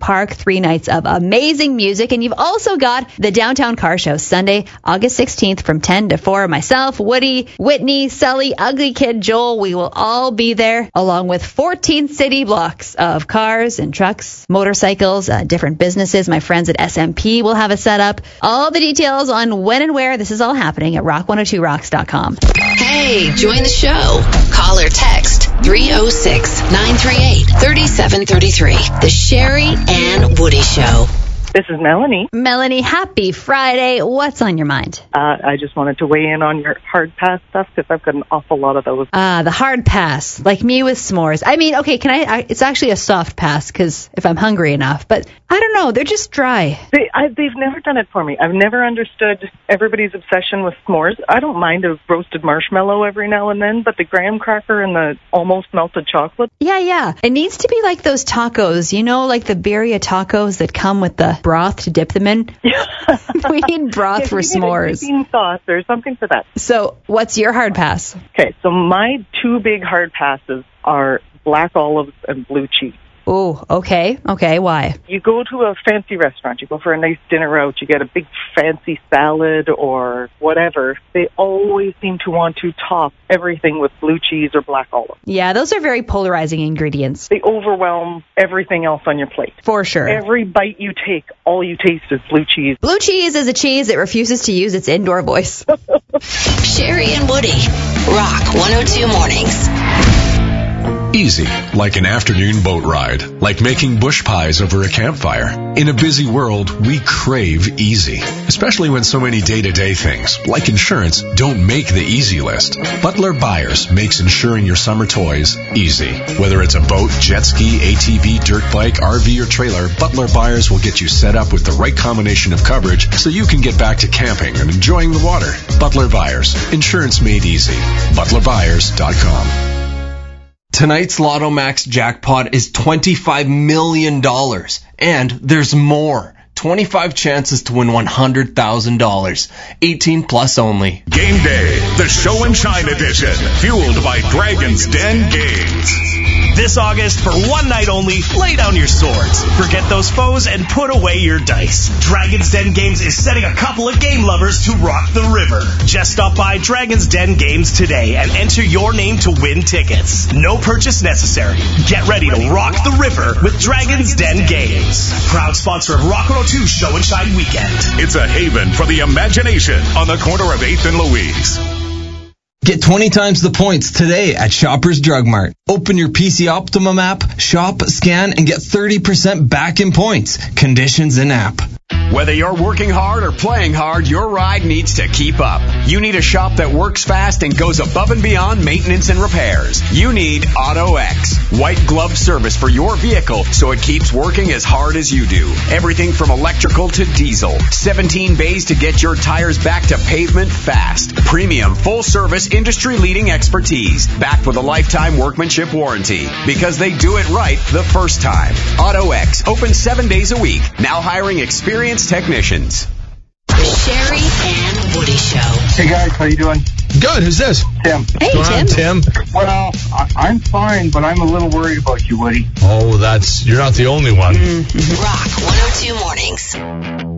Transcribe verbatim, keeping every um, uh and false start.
Park, three nights of amazing music. And you've also got the Downtown Car Show, Sunday, August sixteenth from ten to four. Myself, Woody, Whitney, Sully, Ugly Kid, Joel, we will all be there, along with fourteen city blocks of cars and trucks, motorcycles, uh, different businesses. My friends at S M P will have a setup. All the details on when and where this is all happening at rock one oh two rocks dot com. Hey, join the show. Call or text three oh six, nine three eight, three seven three three. The Sherry and Woody Show. This is Melanie. Melanie, happy Friday. What's on your mind? Uh, I just wanted to weigh in on your hard pass stuff because I've got an awful lot of those. Ah, uh, the hard pass, like me with s'mores. I mean, okay, can I, I it's actually a soft pass because if I'm hungry enough, but I don't know, they're just dry. They, I, they've never done it for me. I've never understood everybody's obsession with s'mores. I don't mind a roasted marshmallow every now and then, but the graham cracker and the almost melted chocolate. Yeah, yeah. It needs to be like those tacos, you know, like the birria tacos that come with the broth to dip them in. We need broth yeah, for we s'mores. Need a bean sauce or something for that. So what's your hard pass? Okay, so my two big hard passes are black olives and blue cheese. Oh, okay. Okay, why? You go to a fancy restaurant, you go for a nice dinner out, you get a big fancy salad or whatever. They always seem to want to top everything with blue cheese or black olive. Yeah, those are very polarizing ingredients. They overwhelm everything else on your plate. For sure. Every bite you take, all you taste is blue cheese. Blue cheese is a cheese that refuses to use its indoor voice. Sherry and Woody, Rock one oh two Mornings. Easy, like an afternoon boat ride, like making bush pies over a campfire. In a busy world, we crave easy, especially when so many day-to-day things, like insurance, don't make the easy list. Butler Buyers makes insuring your summer toys easy. Whether it's a boat, jet ski, A T V, dirt bike, R V, or trailer, Butler Buyers will get you set up with the right combination of coverage so you can get back to camping and enjoying the water. Butler Buyers, insurance made easy. butler buyers dot com. Tonight's Lotto Max jackpot is twenty-five million dollars, and there's more. twenty-five chances to win one hundred thousand dollars. eighteen plus only. Game Day, the Show and Shine edition, fueled by Dragon's Den Games. This August, for one night only, lay down your swords, forget those foes, and put away your dice. Dragon's Den Games is setting a couple of game lovers to rock the river. Just stop by Dragon's Den Games today and enter your name to win tickets. No purchase necessary. Get ready to rock the river with Dragon's Den Games. Proud sponsor of Rock one oh two Show and Shine Weekend. It's a haven for the imagination on the corner of eighth and Louise. Get twenty times the points today at Shoppers Drug Mart. Open your P C Optimum app, shop, scan, and get thirty percent back in points. Conditions in app. Whether you're working hard or playing hard, your ride needs to keep up. You need a shop that works fast and goes above and beyond maintenance and repairs. You need AutoX. White glove service for your vehicle so it keeps working as hard as you do. Everything from electrical to diesel. seventeen bays to get your tires back to pavement fast. Premium, full service, industry leading expertise. Backed with a lifetime workmanship warranty. Because they do it right the first time. AutoX. Open seven days a week. Now hiring experienced technicians. The Sherry and Woody Show. Hey guys, how you doing? Good. Who's this? Tim. Hey, on, Tim. Tim. Well, I, I'm fine, but I'm a little worried about you, Woody. Oh, that's you're not the only one. Rock one oh two Mornings.